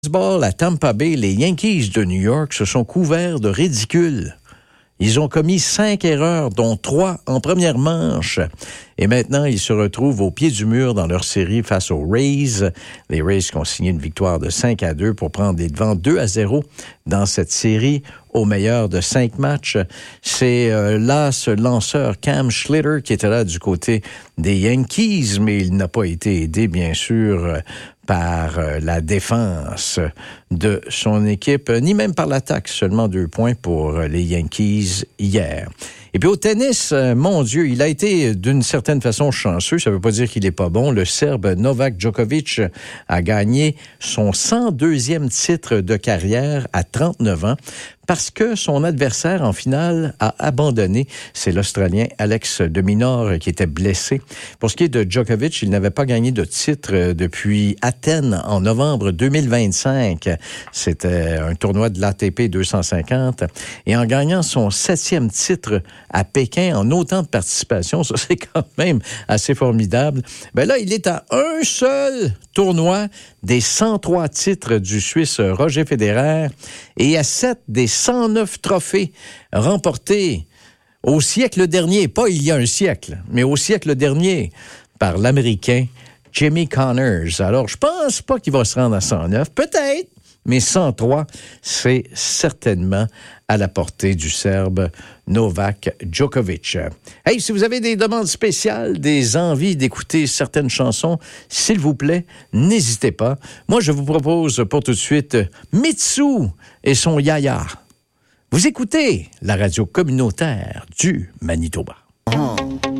Baseball à Tampa Bay, les Yankees de New York se sont couverts de ridicule. Ils ont commis 5 erreurs, dont 3 en première manche. Et maintenant, ils se retrouvent au pied du mur dans leur série face aux Rays. Les Rays qui ont signé une victoire de 5-2 pour prendre les devants 2-0 dans cette série au meilleur de 5 matchs. C'est là ce lanceur Cam Schlitter qui était là du côté des Yankees, mais il n'a pas été aidé, bien sûr, par la défense de son équipe, ni même par l'attaque. Seulement 2 points pour les Yankees hier. Et puis au tennis, mon Dieu, il a été d'une certaine façon chanceux. Ça ne veut pas dire qu'il n'est pas bon. Le Serbe Novak Djokovic a gagné son 102e titre de carrière à 39 ans parce que son adversaire en finale a abandonné. C'est l'Australien Alex de Minaur qui était blessé. Pour ce qui est de Djokovic, il n'avait pas gagné de titre depuis Athènes en novembre 2025. C'était un tournoi de l'ATP 250. Et en gagnant son 7e titre à Pékin en autant de participation, ça c'est quand même assez formidable. Ben là, il est à un seul tournoi des 103 titres du Suisse Roger Federer et à 7 des 109 trophées remportés au siècle dernier, pas il y a un siècle, mais au siècle dernier par l'Américain Jimmy Connors. Alors, je pense pas qu'il va se rendre à 109, peut-être, mais 103, c'est certainement à la portée du Serbe Novak Djokovic. Hey, si vous avez des demandes spéciales, des envies d'écouter certaines chansons, s'il vous plaît, n'hésitez pas. Moi, je vous propose pour tout de suite Mitsou et son Yaya. Vous écoutez la radio communautaire du Manitoba.